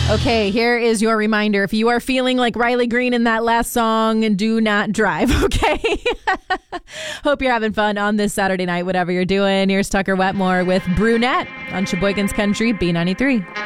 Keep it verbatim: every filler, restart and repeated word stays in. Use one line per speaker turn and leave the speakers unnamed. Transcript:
Okay, here is your reminder. If you are feeling like Riley Green in that last song, do not drive, okay? Hope you're having fun on this Saturday night, whatever you're doing. Here's Tucker Wetmore with Brunette on Sheboygan's Country B ninety-three.